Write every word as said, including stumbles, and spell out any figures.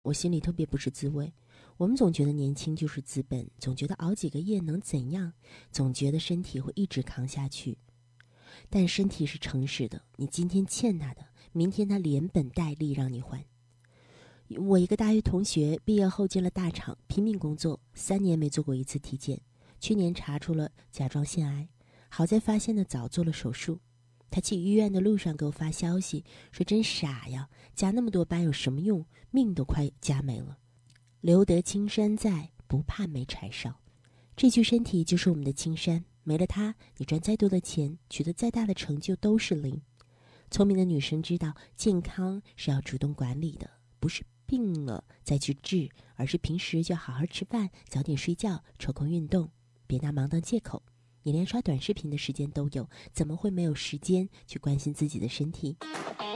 我心里特别不是滋味。我们总觉得年轻就是资本，总觉得熬几个夜能怎样，总觉得身体会一直扛下去。但身体是诚实的，你今天欠他的，明天他连本带利让你还。我一个大学同学毕业后进了大厂，拼命工作，三年没做过一次体检，去年查出了甲状腺癌，好在发现的早，做了手术。他去医院的路上给我发消息说：“真傻呀，加那么多班有什么用？命都快加没了。留得青山在，不怕没柴烧。”这具身体就是我们的青山，没了它，你赚再多的钱，取得再大的成就都是零。聪明的女生知道，健康是要主动管理的，不是病了再去治，而是平时就好好吃饭，早点睡觉，抽空运动，别拿忙当借口。你连刷短视频的时间都有，怎么会没有时间去关心自己的身体？